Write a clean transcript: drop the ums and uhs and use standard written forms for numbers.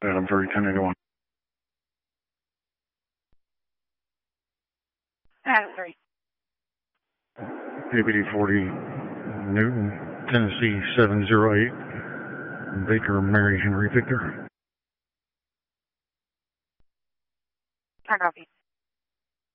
Adam 30, 1081. Adam 3. APD 40, Newton, Tennessee 708. Baker Mary Henry Victor. I copy.